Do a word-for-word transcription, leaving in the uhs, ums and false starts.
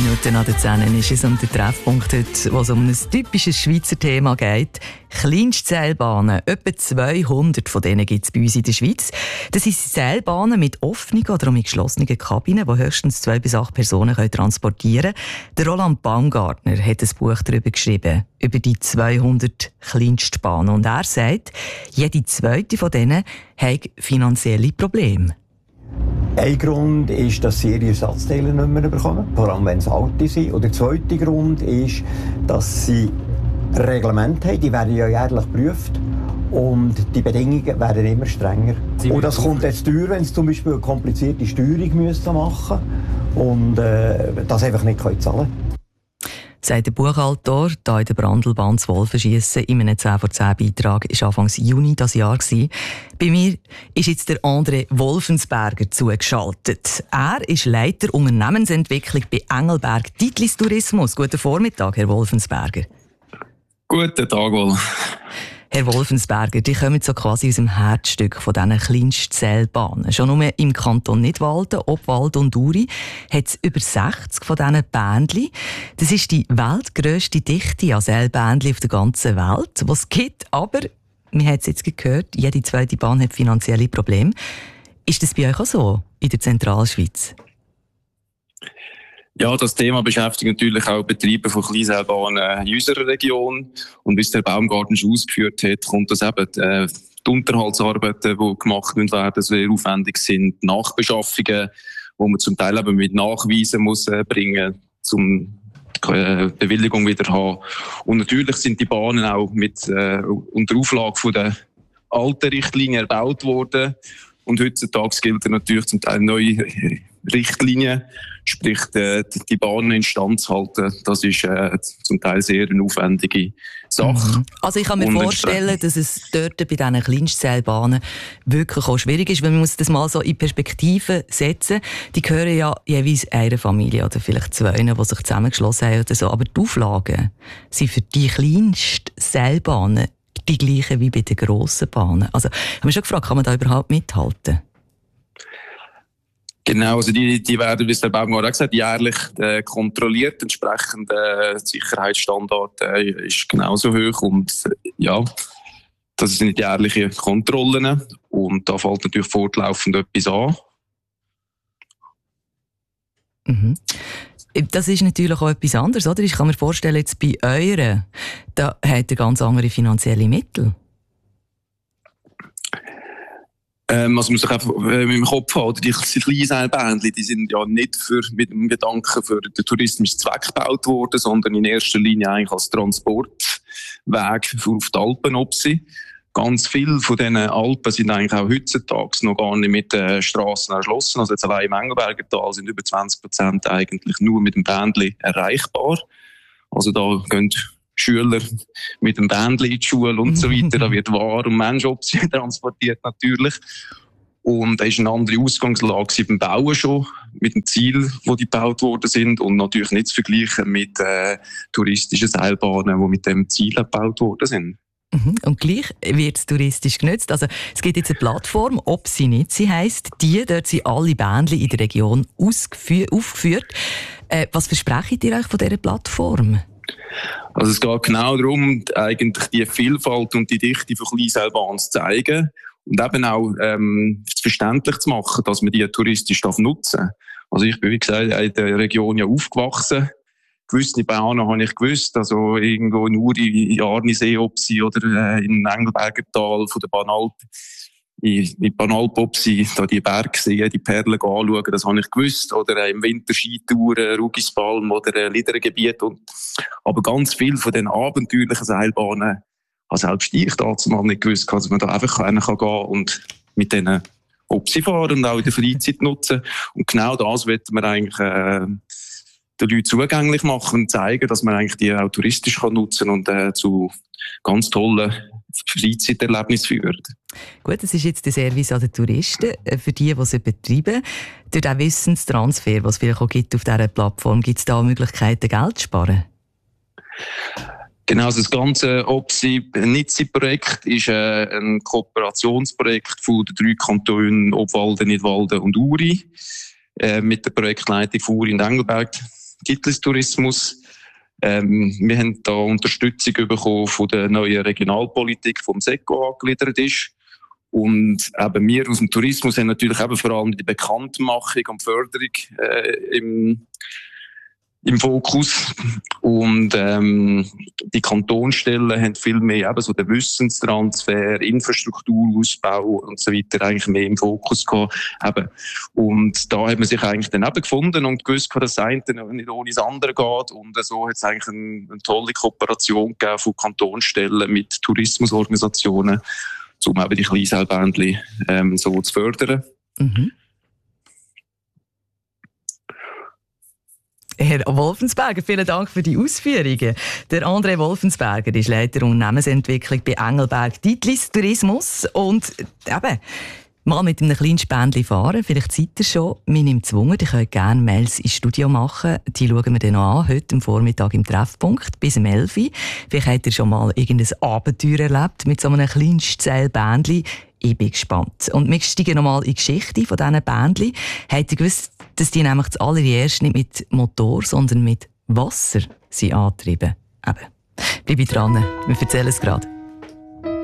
Minuten nach der zehn ist es um den Treffpunkt heute, wo es um ein typisches Schweizer Thema geht. Kleinstseilbahnen. Etwa zweihundert von denen gibt es bei uns in der Schweiz. Das sind Seilbahnen mit offenen oder auch mit geschlossenen Kabinen, die höchstens zwei bis acht Personen können transportieren können. Der Roland Baumgartner hat ein Buch darüber geschrieben, über die zweihundert Kleinstbahnen. Und er sagt, jede zweite von denen hat finanzielle Probleme. Ein Grund ist, dass sie ihre Ersatzteile nicht mehr bekommen, vor allem wenn sie alte sind. Und der zweite Grund ist, dass sie Reglemente haben, die werden ja jährlich geprüft. Und die Bedingungen werden immer strenger. Sie und das kommt jetzt teuer, wenn sie zum Beispiel eine komplizierte Steuerung müssen machen und äh, das einfach nicht zahlen können. Sagt der Buchautor, hier in der Brandelbahn zu Wolfenschiessen in einem zehn vor zehn Beitrag war Anfang Juni dieses Jahr. Bei mir ist jetzt der André Wolfensberger zugeschaltet. Er ist Leiter Unternehmensentwicklung bei Engelberg Titlis Tourismus. Guten Vormittag, Herr Wolfensberger. Guten Tag wohl. Herr Wolfensberger, die kommen so quasi aus dem Herzstück von diesen Kleinstseilbahnen. Schon nur im Kanton Nidwalden, Obwalden und Uri hat es über sechzig von diesen Bändchen. Das ist die weltgrösste Dichte an Seilbändchen auf der ganzen Welt, was es gibt. Aber, wir haben es jetzt gehört, jede zweite Bahn hat finanzielle Probleme. Ist das bei euch auch so in der Zentralschweiz? Ja, das Thema beschäftigt natürlich auch Betreiber von Kleinseilbahnen in unserer Region. Und wie es der Baumgartner schon ausgeführt hat, kommt das eben äh, die Unterhaltsarbeiten, die gemacht werden, sehr aufwendig sind, Nachbeschaffungen, wo man zum Teil eben mit Nachweisen muss äh, bringen, um die äh, Bewilligung wieder zu haben. Und natürlich sind die Bahnen auch mit äh, unter Auflage von der alten Richtlinien erbaut worden. Und heutzutage gilt natürlich zum Teil neue Richtlinien, sprich die, die Bahnen instand zu halten. Das ist äh, zum Teil sehr eine aufwendige Sache. Mhm. Also ich kann mir und vorstellen, dass es dort bei diesen Kleinstseilbahnen wirklich auch schwierig ist, weil man muss das mal so in Perspektive setzen. Die gehören ja jeweils einer Familie oder vielleicht zwei, die sich zusammengeschlossen haben oder so. Aber die Auflagen sind für die Kleinstseilbahnen die gleichen wie bei den grossen Bahnen. Also, ich habe mich schon gefragt, kann man da überhaupt mithalten? Genau, also die, die werden, wie es der Baumgartner auch gesagt hat, jährlich äh, kontrolliert. Entsprechend äh, Sicherheitsstandard äh, ist genauso hoch. Und äh, ja, das sind jährliche Kontrollen. Und da fällt natürlich fortlaufend etwas an. Mhm. Das ist natürlich auch etwas anderes, oder? Ich kann mir vorstellen, jetzt bei euren, da habt ihr ganz andere finanzielle Mittel. Ähm, also man muss sich einfach äh, mit dem Kopf halten, die Kleinseilbändchen, die sind ja nicht für, mit dem Gedanken für den tourismischen Zweck gebaut worden, sondern in erster Linie eigentlich als Transportweg für auf die Alpen obsi. Ganz viele von diesen Alpen sind eigentlich auch heutzutage noch gar nicht mit den Strassen erschlossen. Also jetzt allein im Engelberger Tal sind über zwanzig Prozent eigentlich nur mit dem Bändli erreichbar. Also da gehen Schüler mit dem Bändli in die Schule und so weiter. Da wird Waren und Menschenobjekte transportiert natürlich. Und da ist eine andere Ausgangslage beim Bauen schon, mit dem Ziel, wo die gebaut worden sind. Und natürlich nicht zu vergleichen mit äh, touristischen Seilbahnen, die mit dem Ziel gebaut worden sind. Und gleich wird es touristisch genutzt. Also, es gibt jetzt eine Plattform, ob sie nicht, sie heisst, die, dort sind alle Bändchen in der Region aufgeführt. Äh, was versprecht ihr euch von dieser Plattform? Also es geht genau darum, eigentlich die Vielfalt und die Dichte von Kleinseilbahnen zu zeigen und eben auch ähm, verständlich zu machen, dass man die touristisch nutzen darf. Also ich bin, wie gesagt, in der Region ja aufgewachsen. Gewisse Bahnen habe ich gewusst, also irgendwo in Uri, in Arnisee, Opsi oder äh, in Engelberger Tal von der Banalp, in, in Banalp Opsi, da die Berge sehen, die Perlen anschauen, das habe ich gewusst. Oder äh, im Winter Skitouren, Rugispalm oder äh, Liedergebiet. Und, aber ganz viel von den abenteuerlichen Seilbahnen habe selbst ich damals nicht gewusst, dass man da einfach gehen kann und mit denen Opsi fahren und auch in der Freizeit nutzen. Und genau das wollten wir eigentlich äh, den Leuten zugänglich machen und zeigen, dass man eigentlich die auch touristisch kann nutzen und äh, zu ganz tollen Freizeiterlebnissen führt. Gut, das ist jetzt der Service an den Touristen, für die, die sie betreiben. Durch den Wissenstransfer, was es vielleicht auch gibt auf dieser Plattform, gibt es da Möglichkeiten, Geld zu sparen? Genau, also das ganze Opsi-Nitzi-Projekt ist äh, ein Kooperationsprojekt von den drei Kantonen Obwalden, Nidwalden und Uri äh, mit der Projektleitung von Uri und Engelberg Titlis-Tourismus. Ähm, wir haben da Unterstützung bekommen von der neuen Regionalpolitik, vom SECO angegliedert ist. Und eben wir aus dem Tourismus haben natürlich eben vor allem die Bekanntmachung und Förderung äh, im, im Fokus. Und ähm, die Kantonsstellen haben viel mehr eben so den Wissenstransfer, Infrastrukturausbau und so weiter eigentlich mehr im Fokus gehabt. Eben. Und da hat man sich eigentlich dann eben gefunden und gewusst, dass das eine nicht ohne das andere geht. Und so hat es eigentlich eine, eine tolle Kooperation gegeben von Kantonsstellen mit Tourismusorganisationen, um eben die Kleinseilbändchen ähm, so zu fördern. Mhm. Herr Wolfensberger, vielen Dank für die Ausführungen. Der André Wolfensberger ist Leiter Unternehmensentwicklung bei Engelberg Titlis Tourismus. Und eben, mal mit einem kleinen Spendli fahren, vielleicht seid ihr schon. Wir sind gezwungen, ihr könnt gerne Mails ins Studio machen. Die schauen wir dann noch an, heute am Vormittag im Treffpunkt, bis um elf Uhr. Vielleicht habt ihr schon mal irgendein Abenteuer erlebt mit so einem kleinen Seilbändli. Ich bin gespannt. Und wir steigen noch mal in die Geschichte von diesen Bändchen. Habt ihr gewusst, dass die nämlich zuallererst nicht mit Motor, sondern mit Wasser sind angetrieben? Eben. Bleibe dran, wir erzählen es gerade.